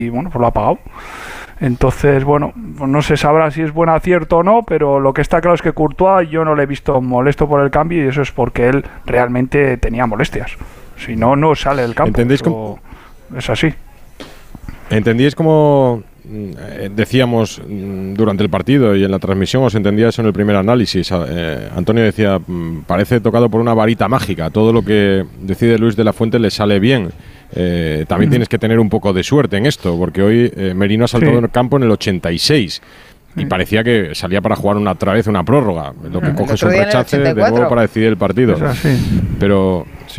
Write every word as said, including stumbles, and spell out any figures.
y bueno, pues lo ha pagado. Entonces, bueno, pues no se sabrá si es buen acierto o no, pero lo que está claro es que Courtois yo no le he visto molesto por el cambio y eso es porque él realmente tenía molestias. Si no, no sale del campo. ¿Entendéis cómo? Es así. ¿Entendíais cómo decíamos durante el partido y en la transmisión? ¿Os entendía eso en el primer análisis? Eh, Antonio decía, parece tocado por una varita mágica. Todo lo que decide Luis de la Fuente le sale bien. Eh, también mm. tienes que tener un poco de suerte en esto, porque hoy eh, Merino ha saltado sí. en el campo en el ochenta y seis y parecía que salía para jugar una otra vez una prórroga. Lo que coge es un rechace de nuevo para decidir el partido. Es así. Pero sí.